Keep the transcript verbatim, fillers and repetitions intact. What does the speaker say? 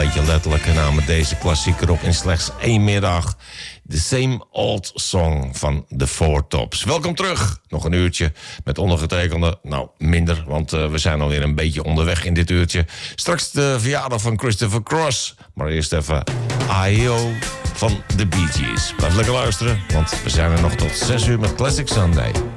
beetje letterlijk namen deze klassieker op in slechts één middag. The Same Old Song van The Four Tops. Welkom terug. Nog een uurtje met ondergetekende. Nou, minder, want uh, we zijn alweer een beetje onderweg in dit uurtje. Straks de verjaardag van Christopher Cross. Maar eerst even I O van The Bee Gees. Blijf lekker luisteren, want we zijn er nog tot zes uur met Classic Sunday.